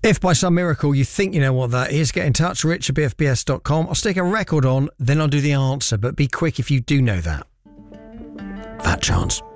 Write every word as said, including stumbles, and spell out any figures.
If by some miracle you think you know what that is, get in touch, rich at b f b s dot com. I'll stick a record on, then I'll do the answer, but be quick if you do know that. Fat chance.